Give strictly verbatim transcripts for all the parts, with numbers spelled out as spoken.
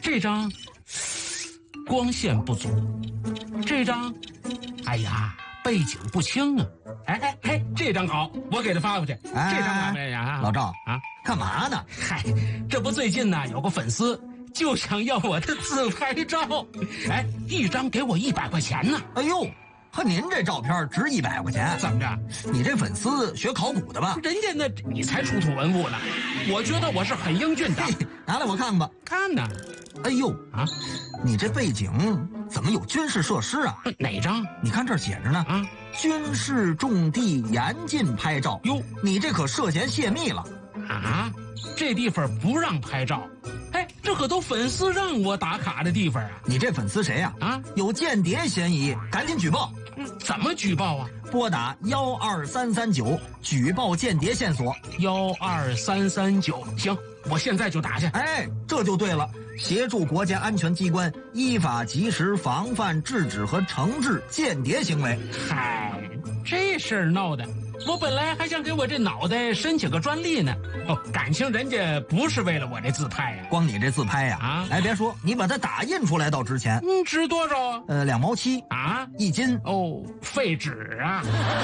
这张光线不足，这张，哎呀，背景不清啊。哎哎哎，这张好，我给他发过去。 哎、 这张怎么样？ 老赵啊， 干嘛呢？ 嗨，这不最近呢有个粉丝就想要我的自拍照，哎，一张给我一百块钱呢。 哎呦，和您这照片值一百块钱？ 怎么着？ 你这粉丝学考古的吧？ 人家那你才出土文物呢，我觉得我是很英俊的。 拿来我看吧。 看呢。 哎呦啊， 你这背景怎么有军事设施啊？ 哪张？ 你看这儿写着呢。 啊， 军事重地严禁拍照。 哟， 你这可涉嫌泄密了。 啊，这地方不让拍照。哎，这可都粉丝让我打卡的地方啊！ 你这粉丝谁呀？ 啊， 有间谍嫌疑，赶紧举报。 嗯，怎么举报啊？ 拨打幺二三三九举报间谍线索。 幺二三三九，行，我现在就打去。 哎，这就对了，协助国家安全机关依法及时防范、制止和惩治间谍行为。 嗨，这事儿闹的，我本来还想给我这脑袋申请个专利呢。哦，感情人家不是为了我这自拍呀、啊， 光你这自拍呀、啊， 啊， 哎，别说，你把它打印出来倒值钱。 嗯，值多少啊？ 呃，两毛七啊， 一斤。 哦，废纸啊！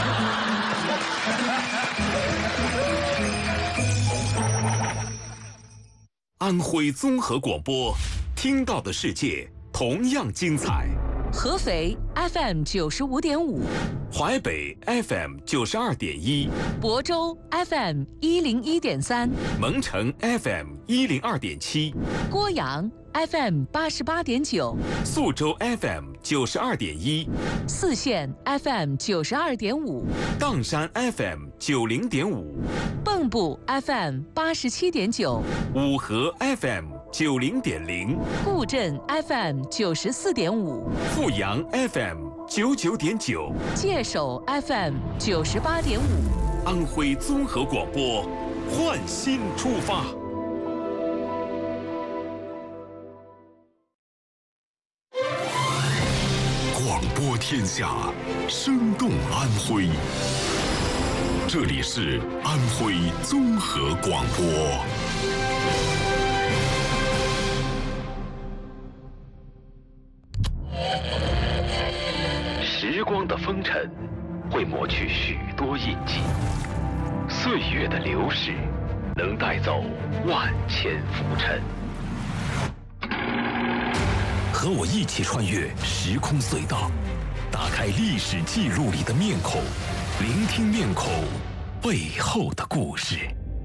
安徽综合广播，听到的世界同样精彩。 合肥 F M 九十五点五， 淮北 F M 九十二点一， 亳州 F M 一零一点三， 蒙城 F M 一零二点七， 郭阳 F M 八十八点九， 宿州 F M 九十二点一， 泗县 F M 九十二点五， 砀山 F M 九零点五， 蚌埠 F M 八十七点九， 五河 F M 九零点零， 固镇 F M 九十四点五， 阜阳 F M 九九点九， 界首 F M 九十八点五。 安徽综合广播，焕新出发。 广播天下，生动安徽。这里是安徽综合广播。 时光的风尘会抹去许多印记，岁月的流逝能带走万千浮尘。 和我一起穿越时空隧道，打开历史记录里的面孔，聆听面孔背后的故事。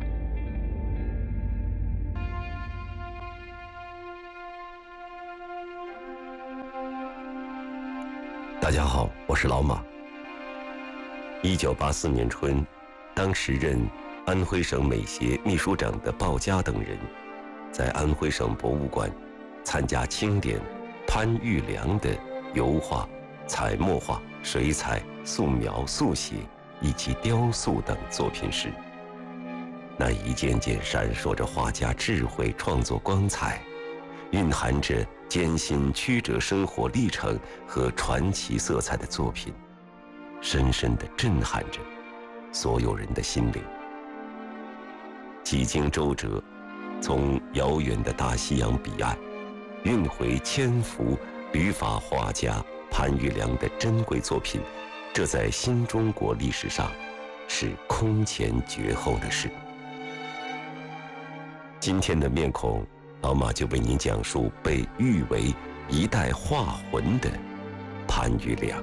大家好，我是老马。一九八四年春，当时任安徽省美协秘书长的鲍嘉等人，在安徽省博物馆参加清点潘玉良的油画、彩墨画、水彩、素描、速写以及雕塑等作品时，那一件件闪烁着画家智慧创作光彩，蕴含着艰辛曲折生活历程和传奇色彩的作品，深深地震撼着所有人的心灵。几经周折，从遥远的大西洋彼岸运回千幅旅法画家潘玉良的珍贵作品，这在新中国历史上是空前绝后的事。今天的面孔，老马就为您讲述被誉为一代画魂的潘玉良。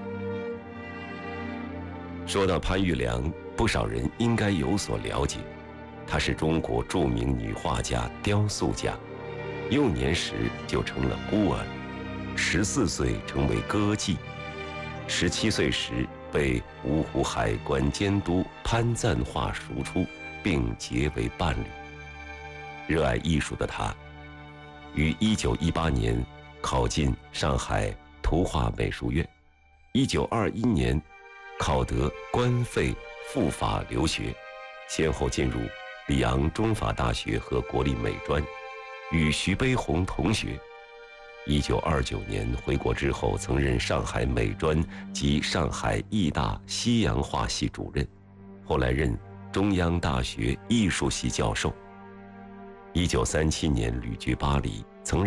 说到潘玉良，不少人应该有所了解，她是中国著名女画家、雕塑家，幼年时就成了孤儿，十四岁成为歌妓，十七岁时被芜湖海关监督潘赞化赎出，并结为伴侣。热爱艺术的她，于一九一八年考进上海图画美术院，一九二一年考得官费赴法留学，先后进入里昂中法大学和国立美专，与徐悲鸿同学。一九二九年回国之后，曾任上海美专及上海艺大西洋画系主任，后来任中央大学艺术系教授。一九三七年旅居巴黎，曾任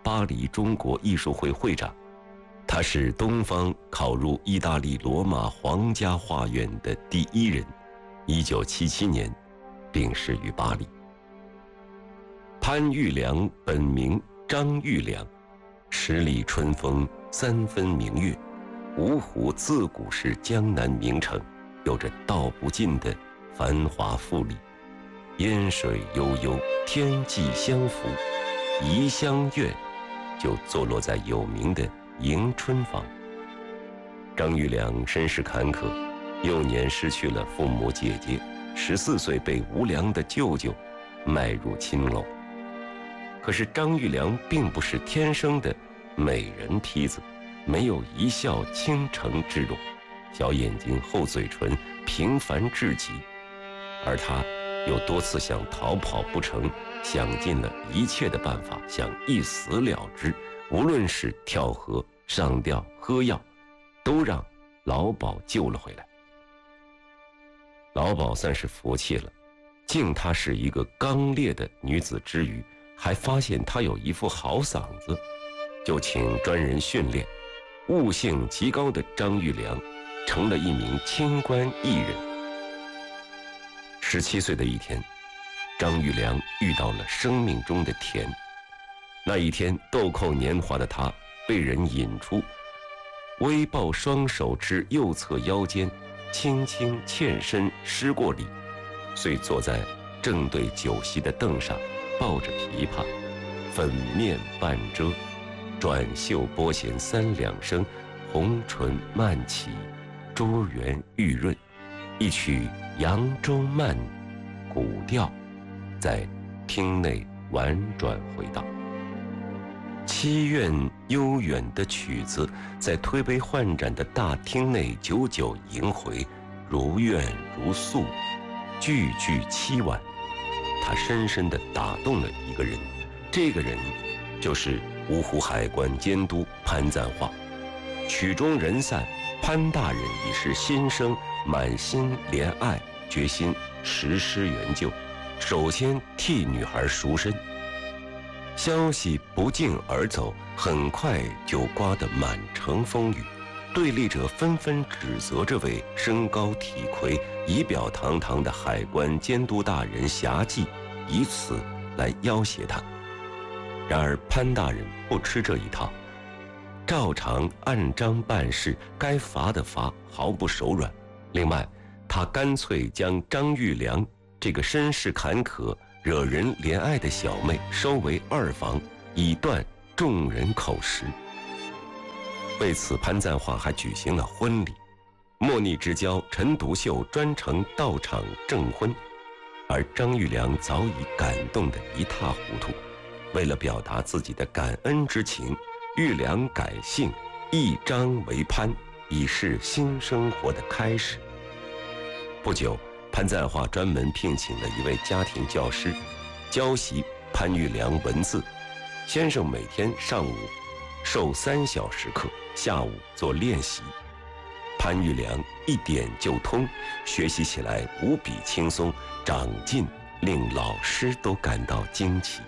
巴黎中国艺术会会长。他是东方考入意大利罗马皇家画院的第一人，一九七七年病逝于巴黎。潘玉良本名张玉良，十里春风三分明月，芜湖自古是江南名城，有着道不尽的繁华富丽。烟水悠悠，天际相符，怡香院就坐落在有名的迎春坊。张玉良身世坎坷，幼年失去了父母姐姐，十四岁被无良的舅舅卖入青楼。可是张玉良并不是天生的美人坯子，没有一笑倾城之容，小眼睛厚嘴唇，平凡至极。而他有多次想逃跑不成，想尽了一切的办法，想一死了之，无论是跳河、上吊、喝药，都让老鸨救了回来。老鸨算是服气了，敬她是一个刚烈的女子之余，还发现她有一副好嗓子，就请专人训练。悟性极高的张玉良成了一名清官艺人。十七岁的一天，张玉良遇到了生命中的甜。那一天，豆蔻年华的他被人引出，微抱双手至右侧腰间，轻轻欠身施过礼，遂坐在正对酒席的凳上，抱着琵琶，粉面半遮，转袖拨弦三两声，红唇漫起，珠圆玉润，一曲《扬州慢》古调在厅内婉转回荡。凄怨悠远的曲子在推杯换盏的大厅内久久萦回，如怨如诉，句句凄婉。它深深地打动了一个人，这个人就是芜湖海关监督潘赞化。曲终人散，潘大人已是心生满心怜爱，决心实施援救，首先替女孩赎身。消息不胫而走，很快就刮得满城风雨，对立者纷纷指责这位身高体魁、仪表堂堂的海关监督大人侠妓，以此来要挟他。然而潘大人不吃这一套，照常按章办事，该罚的罚，毫不手软。另外，他干脆将张玉良这个身世坎坷、惹人怜爱的小妹收为二房，以断众人口实。为此，潘赞化还举行了婚礼，莫逆之交陈独秀专程到场证婚，而张玉良早已感动得一塌糊涂。为了表达自己的感恩之情，玉良改姓，一张为潘，以示新生活的开始。不久，潘赞化专门聘请了一位家庭教师，教习潘玉良文字。先生每天上午授三小时课，下午做练习。潘玉良一点就通，学习起来无比轻松，长进令老师都感到惊奇。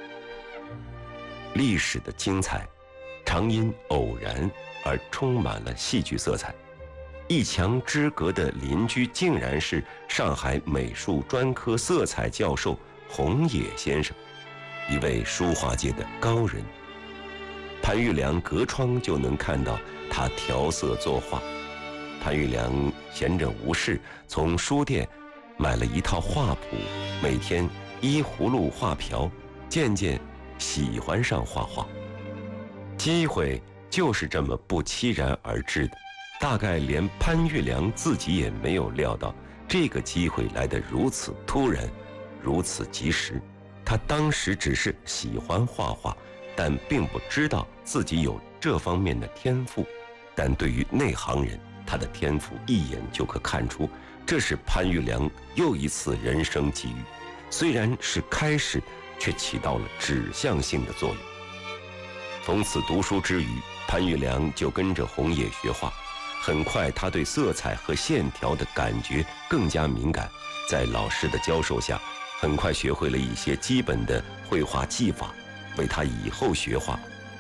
历史的精彩常因偶然而充满了戏剧色彩。一墙之隔的邻居竟然是上海美术专科色彩教授洪野先生，一位书画界的高人。潘玉良隔窗就能看到他调色作画。潘玉良闲着无事，从书店买了一套画谱，每天依葫芦画瓢，渐渐喜欢上画画。机会就是这么不期然而至的，大概连潘玉良自己也没有料到这个机会来得如此突然，如此及时。他当时只是喜欢画画，但并不知道自己有这方面的天赋。但对于内行人，他的天赋一眼就可看出，这是潘玉良又一次人生机遇，虽然是开始，却起到了指向性的作用。从此读书之余，潘玉良就跟着洪野学画。很快，他对色彩和线条的感觉更加敏感，在老师的教授下，很快学会了一些基本的绘画技法，为他以后学画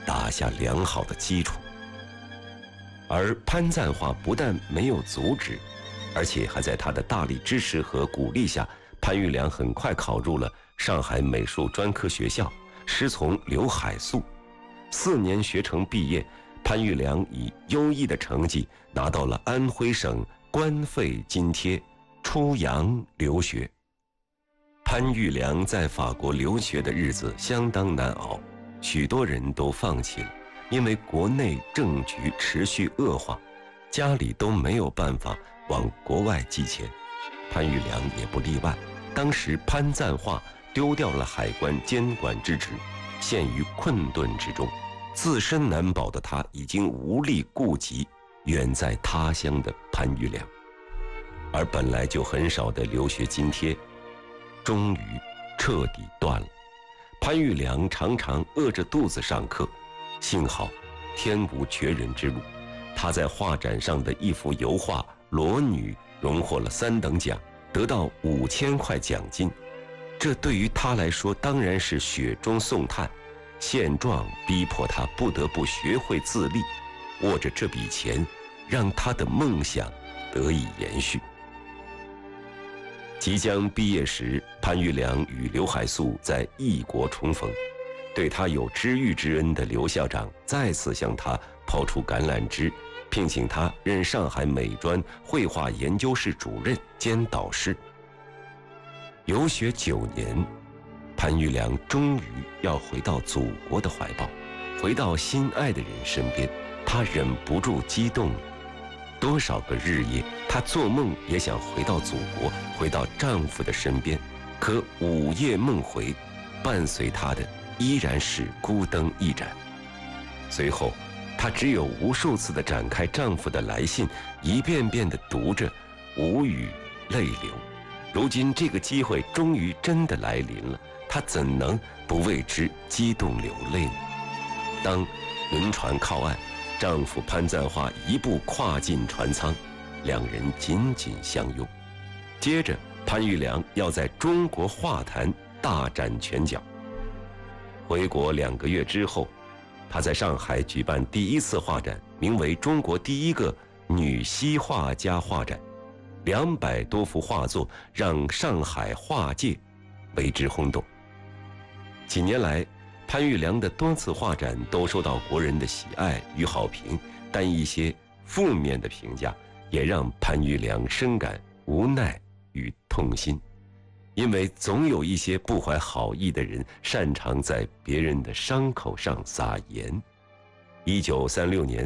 打下良好的基础。而潘赞化不但没有阻止，而且还在他的大力支持和鼓励下，潘玉良很快考入了上海美术专科学校，师从刘海粟。四年学成毕业，潘玉良以优异的成绩拿到了安徽省官费津贴，出洋留学。潘玉良在法国留学的日子相当难熬，许多人都放弃了，因为国内政局持续恶化，家里都没有办法往国外寄钱，潘玉良也不例外。当时潘赞化丢掉了海关监管之职，陷于困顿之中，自身难保的他已经无力顾及远在他乡的潘玉良，而本来就很少的留学津贴终于彻底断了。潘玉良常常饿着肚子上课，幸好天无绝人之路，他在画展上的一幅油画《裸女》荣获了三等奖，得到五千块奖金。这对于他来说当然是雪中送炭，现状逼迫他不得不学会自立，握着这笔钱，让他的梦想得以延续。即将毕业时，潘玉良与刘海粟在异国重逢，对他有知遇之恩的刘校长再次向他抛出橄榄枝，聘请他任上海美专绘画研究室主任兼导师。游学九年，潘玉良终于要回到祖国的怀抱，回到心爱的人身边，他忍不住激动了。多少个日夜，她做梦也想回到祖国，回到丈夫的身边，可午夜梦回，伴随她的依然是孤灯一盏。随后她只有无数次地展开丈夫的来信，一遍遍地读着，无语泪流。如今这个机会终于真的来临了，她怎能不为之激动流泪呢？当轮船靠岸，丈夫潘赞化一步跨进船舱，两人紧紧相拥。接着潘玉良要在中国画坛大展拳脚。回国两个月之后，他在上海举办第一次画展，名为中国第一个女西画家画展，两百多幅画作让上海画界为之轰动。几年来，潘玉良的多次画展都受到国人的喜爱与好评，但一些负面的评价也让潘玉良深感无奈与痛心，因为总有一些不怀好意的人擅长在别人的伤口上撒盐。一九三六年